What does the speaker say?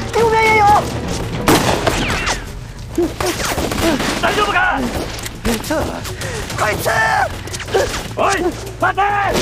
右边也有。 大丈夫か？ 快吃！ おい，待て！